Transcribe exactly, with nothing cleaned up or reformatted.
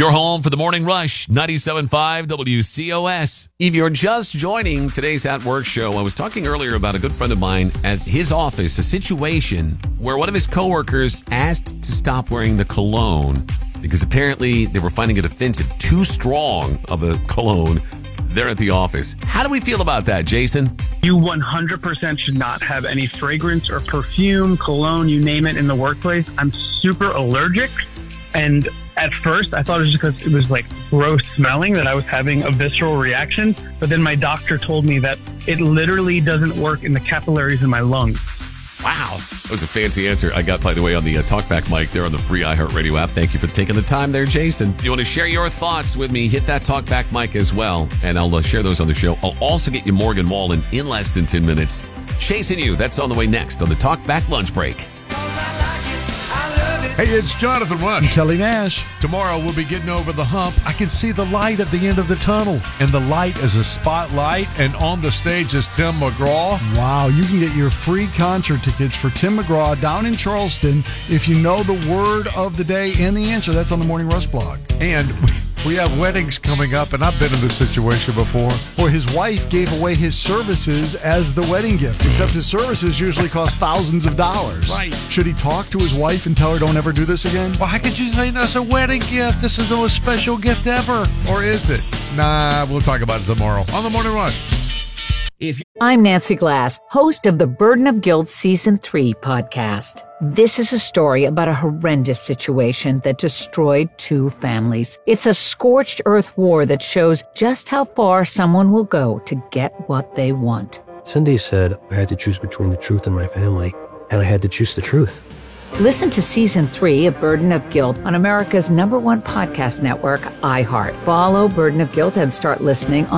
Your home for the Morning Rush, ninety-seven point five W C O S. If you're just joining today's At Work show, I was talking earlier about a good friend of mine at his office, a situation where one of his coworkers asked to stop wearing the cologne because apparently they were finding it offensive, too strong of a cologne there at the office. How do we feel about that, Jason? You one hundred percent should not have any fragrance or perfume, cologne, you name it, in the workplace. I'm super allergic. And at first, I thought it was just because it was like gross smelling that I was having a visceral reaction. But then my doctor told me that it literally doesn't work in the capillaries in my lungs. Wow. That was a fancy answer I got, by the way, on the uh, TalkBack mic there on the free iHeartRadio app. Thank you for taking the time there, Jason. If you want to share your thoughts with me, hit that TalkBack mic as well, and I'll uh, share those on the show. I'll also get you Morgan Wallen in less than ten minutes. Chasing You, that's on the way next on the TalkBack Lunch Break. Hey, it's Jonathan Rush. And Kelly Nash. Tomorrow we'll be getting over the hump. I can see the light at the end of the tunnel. And the light is a spotlight. And on the stage is Tim McGraw. Wow, you can get your free concert tickets for Tim McGraw down in Charleston if you know the word of the day and the answer. That's on the Morning Rush blog. And we have weddings coming up, and I've been in this situation before. Or his wife gave away his services as the wedding gift, except his services usually cost thousands of dollars. Right. Should he talk to his wife and tell her don't ever do this again? Well, how could you say that's a wedding gift? This is the most special gift ever. Or is it? Nah, we'll talk about it tomorrow on the Morning Rush. If I'm Nancy Glass, host of the Burden of Guilt Season three podcast. This is a story about a horrendous situation that destroyed two families. It's a scorched earth war that shows just how far someone will go to get what they want. Cindy said I had to choose between the truth and my family, and I had to choose the truth. Listen to Season three of Burden of Guilt on America's number one podcast network, iHeart. Follow Burden of Guilt and start listening on